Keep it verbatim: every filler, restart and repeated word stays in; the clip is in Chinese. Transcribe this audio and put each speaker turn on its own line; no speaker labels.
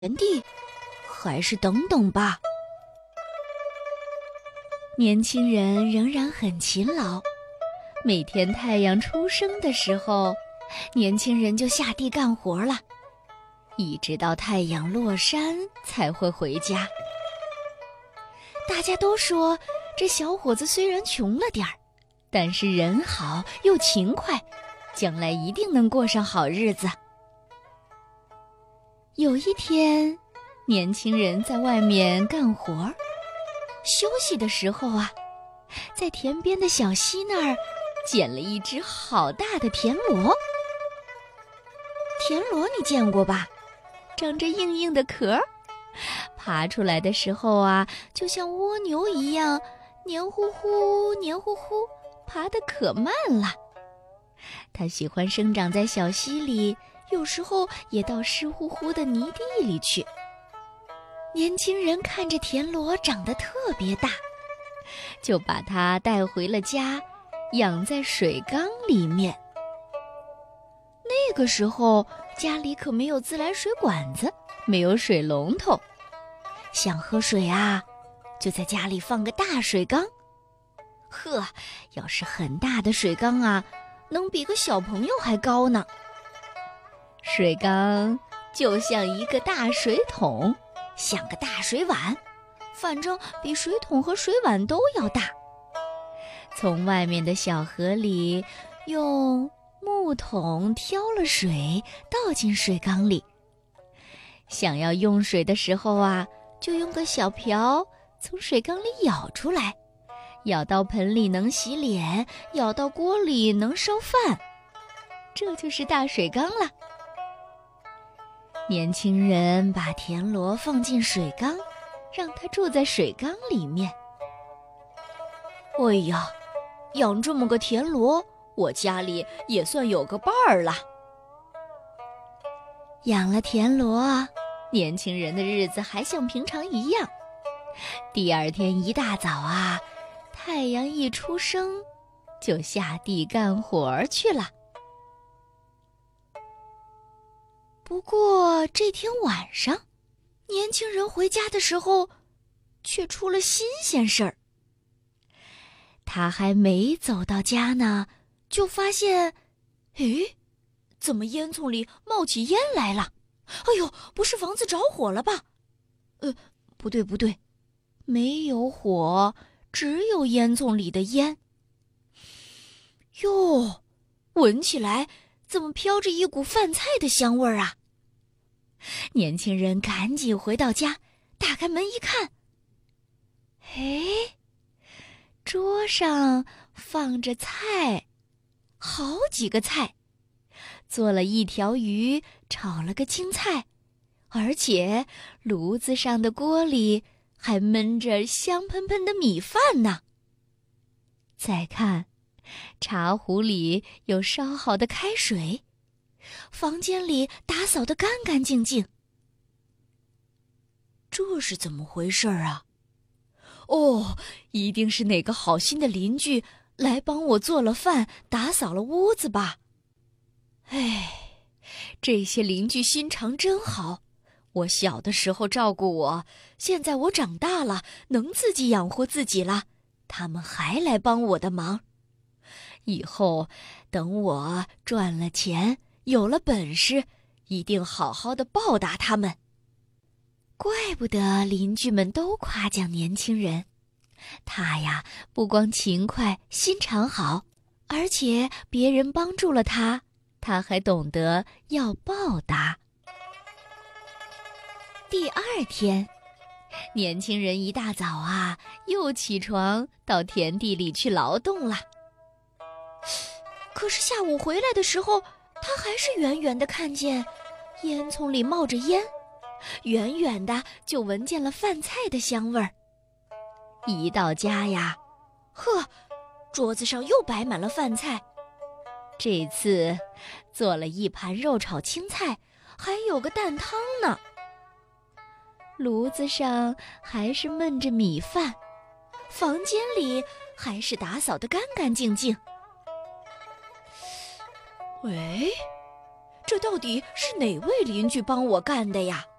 原地，还是等等吧。年轻人仍然很勤劳，每天太阳出生的时候，年轻人就下地干活了，一直到太阳落山才会回家。大家都说，这小伙子虽然穷了点儿，但是人好又勤快，将来一定能过上好日子。有一天，年轻人在外面干活，休息的时候啊，在田边的小溪那儿捡了一只好大的田螺。田螺你见过吧？长着硬硬的壳，爬出来的时候啊，就像蜗牛一样黏糊糊黏糊糊，爬得可慢了。它喜欢生长在小溪里，有时候也到湿乎乎的泥地里去。年轻人看着田螺长得特别大，就把它带回了家，养在水缸里面。那个时候家里可没有自来水管子，没有水龙头，想喝水啊，就在家里放个大水缸。呵，要是很大的水缸啊，能比个小朋友还高呢。水缸就像一个大水桶，像个大水碗，反正比水桶和水碗都要大。从外面的小河里用木桶挑了水，倒进水缸里。想要用水的时候啊，就用个小瓢从水缸里舀出来，舀到盆里能洗脸，舀到锅里能烧饭，这就是大水缸了。年轻人把田螺放进水缸，让它住在水缸里面。哎呀，养这么个田螺，我家里也算有个伴儿了。养了田螺，年轻人的日子还像平常一样。第二天一大早啊，太阳一出生，就下地干活去了。不过这天晚上，年轻人回家的时候，却出了新鲜事儿。他还没走到家呢，就发现，诶，怎么烟囱里冒起烟来了？哎呦，不是房子着火了吧？呃，不对不对，没有火，只有烟囱里的烟。哟，闻起来怎么飘着一股饭菜的香味儿啊？年轻人赶紧回到家，打开门一看，哎，桌上放着菜，好几个菜，做了一条鱼，炒了个青菜，而且炉子上的锅里还焖着香喷喷的米饭呢。再看，茶壶里有烧好的开水，房间里打扫得干干净净。这是怎么回事啊？哦，一定是哪个好心的邻居来帮我做了饭，打扫了屋子吧。哎，这些邻居心肠真好，我小的时候照顾我，现在我长大了，能自己养活自己了，他们还来帮我的忙。以后等我赚了钱，有了本事，一定好好的报答他们。怪不得邻居们都夸奖年轻人，他呀，不光勤快心肠好，而且别人帮助了他，他还懂得要报答。第二天，年轻人一大早啊，又起床到田地里去劳动了。可是下午回来的时候，他还是远远地看见烟囱里冒着烟，远远的就闻见了饭菜的香味儿。一到家呀，呵，桌子上又摆满了饭菜，这次做了一盘肉炒青菜，还有个蛋汤呢。炉子上还是焖着米饭，房间里还是打扫得干干净净。喂，这到底是哪位邻居帮我干的呀？